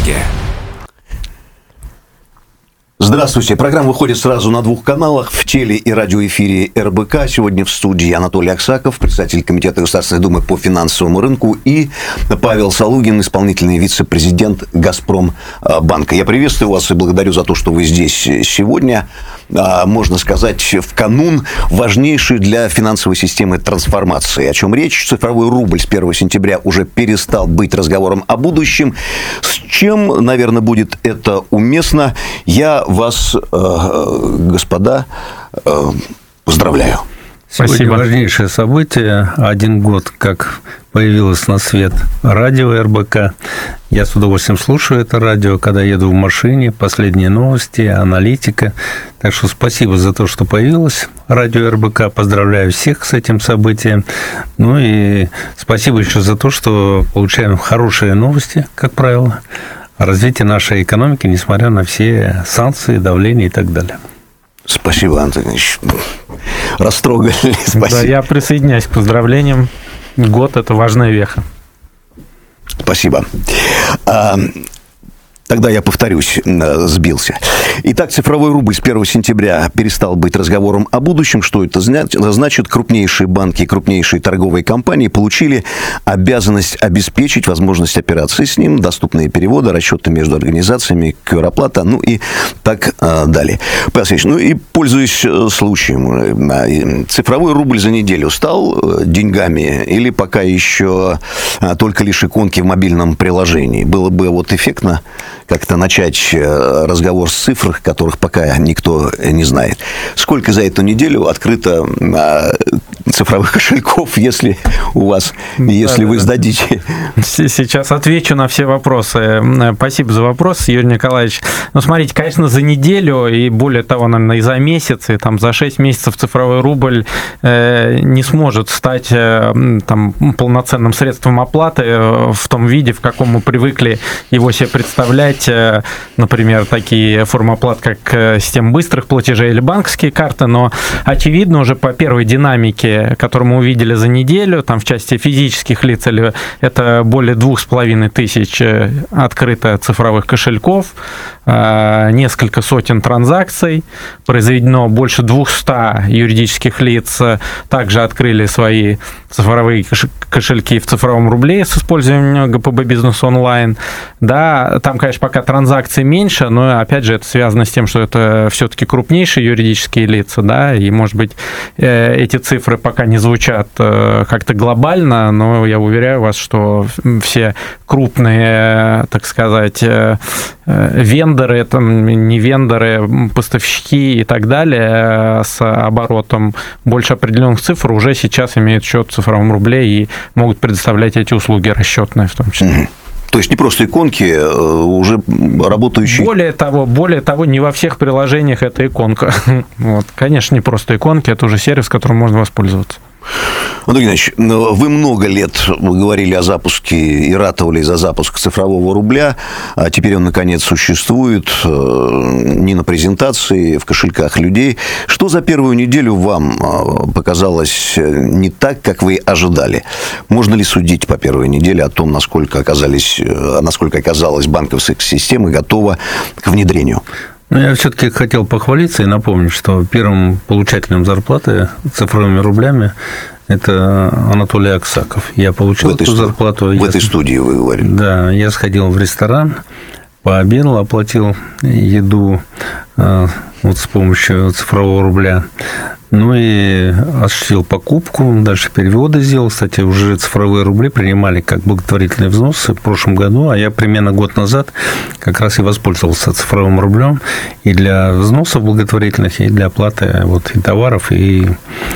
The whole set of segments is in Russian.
дороге. Здравствуйте. Программа выходит сразу на двух каналах, в теле- и радиоэфире РБК. Сегодня в студии Анатолий Аксаков, председатель Комитета Государственной Думы по финансовому рынку, и Павел Салугин, исполнительный вице-президент Газпромбанка. Я приветствую вас и благодарю за то, что вы здесь сегодня. Можно сказать, в канун важнейшей для финансовой системы трансформации. О чем речь? Цифровой рубль с 1 сентября уже перестал быть разговором о будущем. С чем, наверное, будет это уместно? Я вас, господа, поздравляю. Спасибо. Сегодня важнейшее событие. 1 год, как появилось на свет радио РБК. Я с удовольствием слушаю это радио, когда еду в машине, последние новости, аналитика. Так что спасибо за то, что появилось радио РБК. Поздравляю всех с этим событием. Ну и спасибо еще за то, что получаем хорошие новости, как правило, о развитии нашей экономики, несмотря на все санкции, давление и так далее. Спасибо, Антон Ильич. Растрогали. Спасибо. Да, я присоединяюсь к поздравлениям. Год – это важная веха. Спасибо. Тогда я повторюсь, сбился. Итак, цифровой рубль с 1 сентября перестал быть разговором о будущем. Что это значит? Крупнейшие банки, крупнейшие торговые компании получили обязанность обеспечить возможность операции с ним, доступные переводы, расчеты между организациями, QR-оплата, ну и так далее. Павел Алексеевич, ну и пользуясь случаем, цифровой рубль за неделю стал деньгами или пока еще только лишь иконки в мобильном приложении? Было бы вот эффектно как-то начать разговор с цифр, которых пока никто не знает. Сколько за эту неделю открыто цифровых кошельков, если у вас, если вы сдадите? Сейчас отвечу на все вопросы. Спасибо за вопрос, Юрий Николаевич. Ну, смотрите, конечно, за неделю и более того, наверное, и за месяц, и там за 6 месяцев цифровой рубль не сможет стать там полноценным средством оплаты в том виде, в каком мы привыкли его себе представлять. Например, такие формы оплат, как система быстрых платежей или банковские карты, но очевидно уже по первой динамике, которую мы увидели за неделю, там в части физических лиц, это более 2500 открыто цифровых кошельков, несколько сотен транзакций, произведено больше 200 юридических лиц, также открыли свои цифровые кошельки в цифровом рубле с использованием ГПБ Бизнес Онлайн. Да, там, конечно, пока транзакций меньше, но, опять же, это связано с тем, что это все-таки крупнейшие юридические лица, да, и, может быть, эти цифры пока не звучат как-то глобально, но я уверяю вас, что все крупные, так сказать, вендоры, там, не вендоры, поставщики и так далее с оборотом больше определенных цифр уже сейчас имеют счет в цифровом рубле и могут предоставлять эти услуги расчетные в том числе. То есть не просто иконки, уже работающие. Более того, не во всех приложениях это иконка. Вот. Конечно, не просто иконки, это уже сервис, которым можно воспользоваться. Андрей Геннадьевич, вы много лет говорили о запуске и ратовали за запуск цифрового рубля, а теперь он, наконец, существует не на презентации, в кошельках людей. Что за первую неделю вам показалось не так, как вы ожидали? Можно ли судить по первой неделе о том, насколько оказалась банковская система готова к внедрению? Ну, я все-таки хотел похвалиться и напомнить, что первым получателем зарплаты цифровыми рублями это Анатолий Аксаков. Я получил эту зарплату. В этой студии вы говорили. Да, я сходил в ресторан, пообедал, оплатил еду вот с помощью цифрового рубля. Ну и осуществил покупку, дальше переводы сделал. Кстати, уже цифровые рубли принимали как благотворительные взносы в прошлом году, а я примерно год назад как раз и воспользовался цифровым рублем и для взносов благотворительных, и для оплаты вот, и товаров, и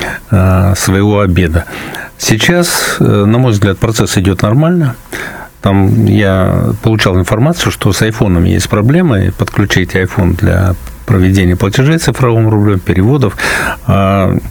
своего обеда. Сейчас, на мой взгляд, процесс идет нормально. Там я получал информацию, что с айфоном есть проблемы, подключить iPhone для проведения платежей цифровым рублем, переводов.